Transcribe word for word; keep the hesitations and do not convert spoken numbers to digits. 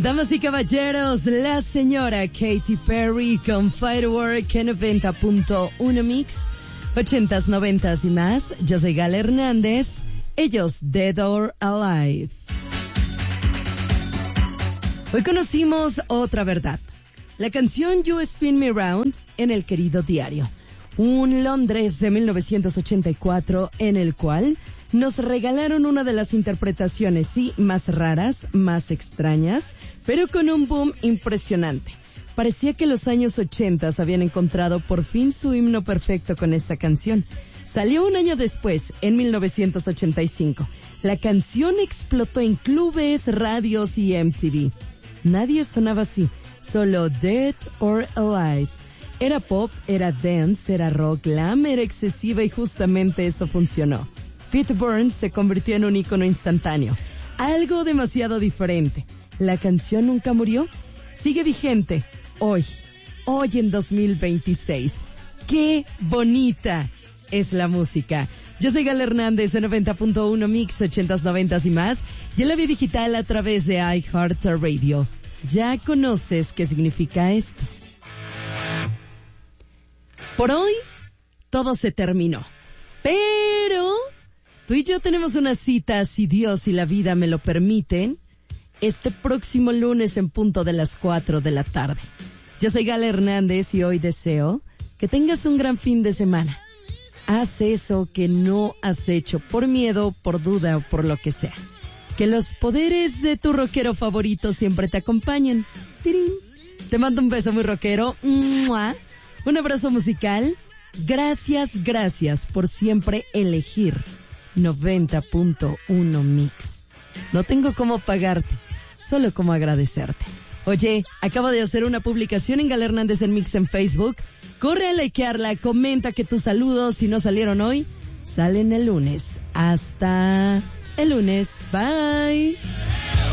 Damas y caballeros, la señora Katy Perry con Firework en noventa punto uno Mix, ochentas, noventas y más. Yo soy Gal Hernández, ellos Dead or Alive. Hoy conocimos otra verdad, la canción You Spin Me Round en El Querido Diario, un Londres de mil novecientos ochenta y cuatro en el cual nos regalaron una de las interpretaciones, sí, más raras, más extrañas, pero con un boom impresionante. Parecía que los años ochenta habían encontrado por fin su himno perfecto con esta canción. Salió un año después, en mil novecientos ochenta y cinco. La canción explotó en clubes, radios y M T V. Nadie sonaba así, solo Dead or Alive. Era pop, era dance, era rock, glam, era excesiva y justamente eso funcionó. Pete Burns se convirtió en un ícono instantáneo, algo demasiado diferente. La canción nunca murió, sigue vigente, hoy, hoy en dos mil veintiséis. ¡Qué bonita es la música! Yo soy Gal Hernández en noventa punto uno Mix, ochentas, noventas y más, y en la vía digital a través de iHeartRadio. ¿Ya conoces qué significa esto? Por hoy, todo se terminó, pero tú y yo tenemos una cita, si Dios y la vida me lo permiten, este próximo lunes en punto de las cuatro de la tarde. Yo soy Gal Hernández y hoy deseo que tengas un gran fin de semana. Haz eso que no has hecho por miedo, por duda o por lo que sea. Que los poderes de tu rockero favorito siempre te acompañen. ¡Tirín! Te mando un beso muy rockero. ¡Mua! Un abrazo musical. Gracias, gracias por siempre elegir noventa punto uno Mix. No tengo cómo pagarte, solo cómo agradecerte. Oye, acabo de hacer una publicación en Gal Hernández en Mix en Facebook. Corre a likearla, comenta que tus saludos, si no salieron hoy, salen el lunes. Hasta el lunes. Bye.